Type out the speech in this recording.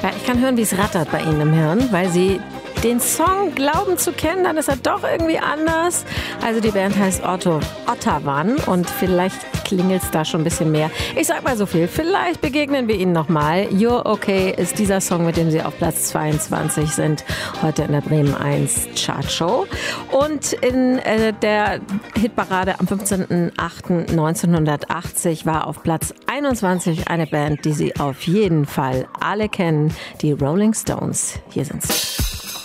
Ja, ich kann hören, wie es rattert bei Ihnen im Hirn, weil Sie den Song glauben zu kennen, dann ist er doch irgendwie anders. Also die Band heißt Ottawan und vielleicht klingelt es da schon ein bisschen mehr. Ich sag mal so viel, vielleicht begegnen wir Ihnen nochmal. You're Okay ist dieser Song, mit dem Sie auf Platz 22 sind, heute in der Bremen 1 Chartshow. Und in der Hitparade am 15.08.1980 war auf Platz 21 eine Band, die Sie auf jeden Fall alle kennen, die Rolling Stones. Hier sind sie.